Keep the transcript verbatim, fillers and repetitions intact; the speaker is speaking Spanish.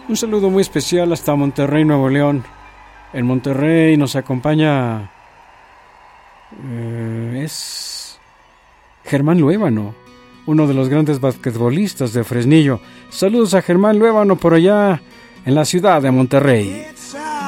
Un saludo muy especial hasta Monterrey, Nuevo León. En Monterrey nos acompaña... Eh, es... Germán Luébano, uno de los grandes basquetbolistas de Fresnillo. Saludos a Germán Luébano por allá en la ciudad de Monterrey.